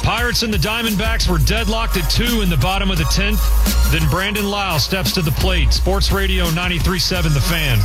Pirates and the Diamondbacks were deadlocked at 2 in the bottom of the 10th. Then Brandon Lau steps to the plate. Sports Radio 93.7 The Fan.